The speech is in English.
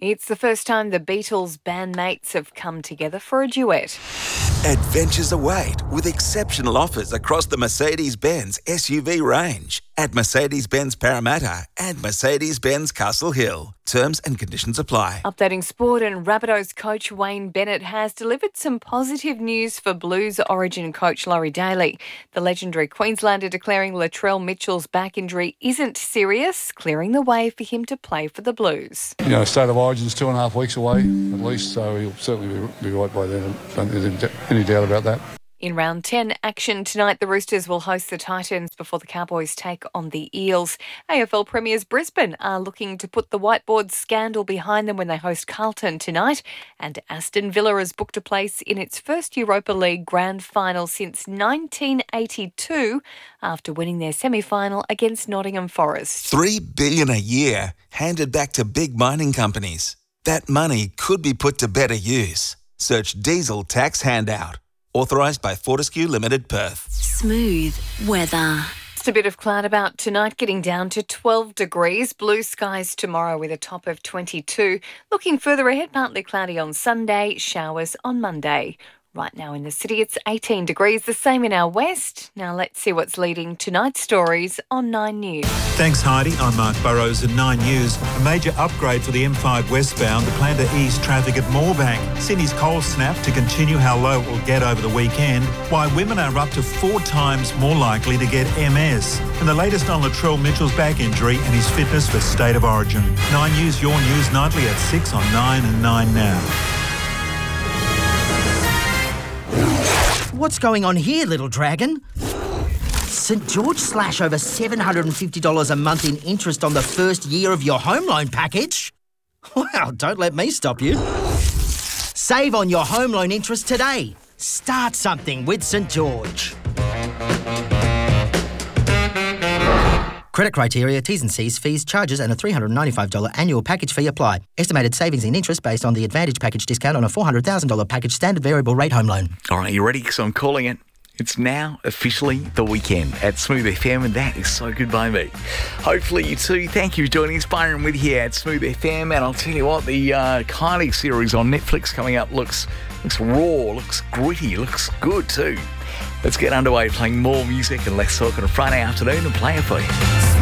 It's the first time the Beatles bandmates have come together for a duet. Adventures await with exceptional offers across the Mercedes-Benz SUV range at Mercedes-Benz Parramatta and Mercedes-Benz Castle Hill. Terms and conditions apply. Updating sport, and Rabbitohs coach Wayne Bennett has delivered some positive news for Blues Origin coach Laurie Daly. The legendary Queenslander declaring Latrell Mitchell's back injury isn't serious, clearing the way for him to play for the Blues. State of Origin's 2.5 weeks away at least, so he'll certainly be right by then. Don't think there's any doubt about that. In round 10 action tonight, the Roosters will host the Titans before the Cowboys take on the Eels. AFL Premiers Brisbane are looking to put the whiteboard scandal behind them when they host Carlton tonight. And Aston Villa has booked a place in its first Europa League grand final since 1982 after winning their semi-final against Nottingham Forest. $3 billion a year handed back to big mining companies. That money could be put to better use. Search diesel tax handout. Authorised by Fortescue Limited, Perth. Smooth weather. Just a bit of cloud about tonight, getting down to 12 degrees. Blue skies tomorrow with a top of 22. Looking further ahead, partly cloudy on Sunday, showers on Monday. Right now in the city, it's 18 degrees, the same in our west. Now let's see what's leading tonight's stories on 9 News. Thanks, Heidi. I'm Mark Burrows at 9 News. A major upgrade for the M5 westbound, the plan to ease traffic at Moorebank. Sydney's cold snap to continue how low it will get over the weekend, why women are up to 4 times more likely to get MS. And the latest on Latrell Mitchell's back injury and his fitness for State of Origin. 9 News, your news nightly at 6 on 9 and 9 now. What's going on here, little dragon? St George slash over $750 a month in interest on the first year of your home loan package? Well, don't let me stop you. Save on your home loan interest today. Start something with St George. Credit criteria, T's and C's, fees, charges and a $395 annual package fee apply. Estimated savings in interest based on the Advantage package discount on a $400,000 package standard variable rate home loan. All right, you ready? Because I'm calling it. It's now officially the weekend at Smooth FM, and that is so good by me. Hopefully you too. Thank you for joining us. Byron with you here at Smooth FM, and I'll tell you what, the Kylie series on Netflix coming up looks raw, looks gritty, looks good too. Let's get underway playing more music and less talk on a Friday afternoon and play it for you.